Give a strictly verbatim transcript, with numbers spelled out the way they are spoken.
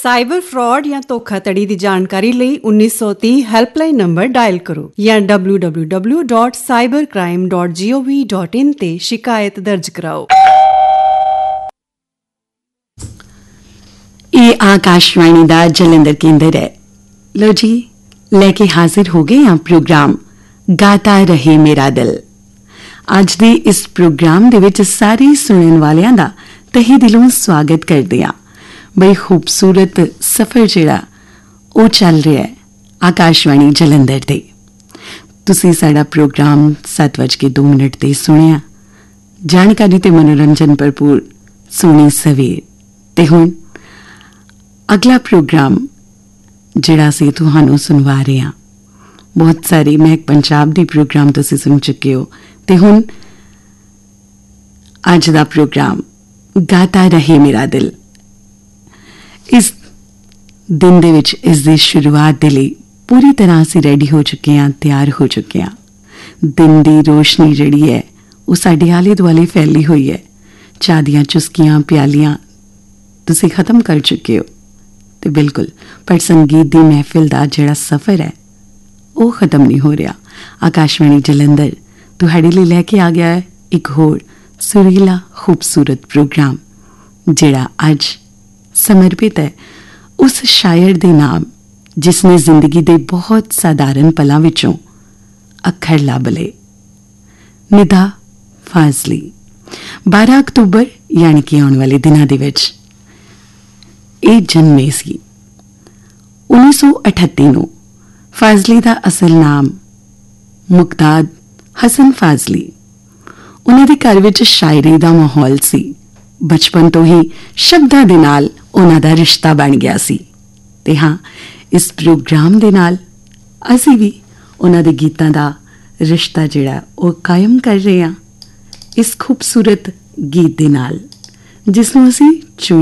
Cyber fraud ਜਾਂ ਧੋਖਾਧੜੀ ਦੀ ਜਾਣਕਾਰੀ ਲਈ उन्नीस सौ तीस ਹੈਲਪਲਾਈਨ ਨੰਬਰ ਡਾਇਲ ਕਰੋ ਜਾਂ W W W dot cyber crime dot gov dot in ਤੇ ਸ਼ਿਕਾਇਤ ਦਰਜ ਕਰਾਓ। ਇਹ ਆਕਾਸ਼ਵਾਣੀ ਦਾ ਜਲੰਧਰ ਕੇਂਦਰ ਹੈ। ਲੋ ਜੀ, ਲੈ ਕੇ ਹਾਜ਼ਰ ਹੋ ਗਏ ਹਾਂ ਪ੍ਰੋਗਰਾਮ ਗਾਤਾ ਰਹੇ ਮੇਰਾ ਦਿਲ। ਅੱਜ ਦੇ ਇਸ ਪ੍ਰੋਗਰਾਮ ਦੇ ਵਿੱਚ ਸਾਰੇ ਸੁਣਨ ਵਾਲਿਆਂ ਦਾ ਤਹਿ ਦਿਲੋਂ ਸਵਾਗਤ ਕਰਦੇ ਹਾਂ। ਬੜੀ ਖੂਬਸੂਰਤ ਸਫ਼ਰ ਜਿਹੜਾ ਉਹ ਚੱਲ ਰਿਹਾ ਹੈ ਆਕਾਸ਼ਵਾਣੀ ਜਲੰਧਰ ਤੇ। ਤੁਸੀਂ ਸਾਡਾ ਪ੍ਰੋਗਰਾਮ ਸੱਤ ਵੱਜ ਕੇ ਦੋ ਮਿੰਟ ਤੇ ਸੁਣਿਆ, ਜਾਣਕਾਰੀ ਤੇ ਮਨੋਰੰਜਨ ਭਰਪੂਰ ਸੋਹਣੀ ਸਵੇਰ। ਤੇ ਹੁਣ ਅਗਲਾ ਪ੍ਰੋਗਰਾਮ ਜਿਹੜਾ ਅਸੀਂ ਤੁਹਾਨੂੰ ਸੁਣਵਾ ਰਹੇ ਹਾਂ, ਬਹੁਤ ਸਾਰੇ ਮਹਿਕ ਪੰਜਾਬ ਦੇ ਪ੍ਰੋਗਰਾਮ ਤੁਸੀਂ ਸੁਣ ਚੁੱਕੇ ਹੋ, ਤੇ ਹੁਣ ਅੱਜ ਦਾ ਪ੍ਰੋਗਰਾਮ ਗਾਤਾ ਰਹੇ ਮੇਰਾ ਦਿਲ। ਇਸ ਦਿਨ ਦੇ ਵਿੱਚ ਇਸ ਦੀ ਸ਼ੁਰੂਆਤ ਦੇ ਲਈ ਪੂਰੀ ਤਰ੍ਹਾਂ ਅਸੀਂ ਰੈਡੀ ਹੋ ਚੁੱਕੇ ਹਾਂ, ਤਿਆਰ ਹੋ ਚੁੱਕੇ ਹਾਂ। ਦਿਨ ਦੀ ਰੋਸ਼ਨੀ ਜਿਹੜੀ ਹੈ ਉਹ ਸਾਡੇ ਆਲੇ ਦੁਆਲੇ ਫੈਲੀ ਹੋਈ ਹੈ। ਚਾਹ ਦੀਆਂ ਚੁਸਕੀਆਂ ਪਿਆਲੀਆਂ ਤੁਸੀਂ ਖਤਮ ਕਰ ਚੁੱਕੇ ਹੋ, ਤੇ ਬਿਲਕੁਲ ਪਰ ਸੰਗੀਤ ਦੀ ਮਹਿਫਿਲ ਦਾ ਜਿਹੜਾ ਸਫ਼ਰ ਹੈ ਉਹ ਖਤਮ ਨਹੀਂ ਹੋ ਰਿਹਾ। ਆਕਾਸ਼ਵਾਣੀ ਜਲੰਧਰ ਤੁਹਾਡੇ ਲਈ ਲੈ ਕੇ ਆ ਗਿਆ ਹੈ ਇੱਕ ਹੋਰ ਸੁਰੀਲਾ ਖੂਬਸੂਰਤ ਪ੍ਰੋਗਰਾਮ, ਜਿਹੜਾ ਅੱਜ ਸਮਰਪਿਤ ਹੈ ਉਸ ਸ਼ਾਇਰ ਦੇ ਨਾਮ ਜਿਸ ਨੇ ਜ਼ਿੰਦਗੀ ਦੇ ਬਹੁਤ ਸਾਧਾਰਨ ਪਲਾਂ ਵਿੱਚੋਂ ਅੱਖਰ ਲੱਭ ਲਏ। ਨਿਦਾ ਫਾਜ਼ਲੀ ਬਾਰਾਂ ਅਕਤੂਬਰ ਯਾਨੀ ਕਿ ਆਉਣ ਵਾਲੇ ਦਿਨਾਂ ਦੇ ਵਿੱਚ ਇਹ ਜਨਮੇ ਸੀ। ਉੱਨੀ ਸੌ ਅਠੱਤੀ ਨੂੰ ਫਾਜ਼ਲੀ ਦਾ ਅਸਲ ਨਾਮ ਮੁਕਤਾਦ ਹਸਨ ਫਾਜ਼ਲੀ। ਉਹਨਾਂ ਦੇ ਘਰ ਵਿੱਚ ਸ਼ਾਇਰੀ ਦਾ ਮਾਹੌਲ ਸੀ। ਬਚਪਨ ਤੋਂ ਹੀ ਸ਼ਬਦਾਂ ਦੇ ਨਾਲ ਉਹਨਾਂ ਦਾ ਰਿਸ਼ਤਾ ਬਣ ਗਿਆ ਸੀ। ਤੇ ਹਾਂ, ਇਸ ਪ੍ਰੋਗਰਾਮ ਦੇ ਨਾਲ ਅਸੀਂ ਵੀ ਉਹਨਾਂ ਦੇ ਗੀਤਾਂ ਦਾ ਰਿਸ਼ਤਾ ਜਿਹੜਾ ਉਹ ਕਾਇਮ ਕਰ ਰਹੇ ਹਾਂ ਇਸ ਖੂਬਸੂਰਤ ਗੀਤ ਦੇ ਨਾਲ, ਜਿਸ ਨੂੰ ਅਸੀਂ ਚੁਣ